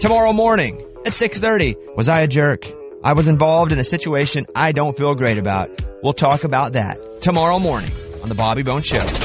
Tomorrow morning at 6:30. Was I a jerk? I was involved in a situation I don't feel great about. We'll talk about that tomorrow morning on The Bobby Bones Show.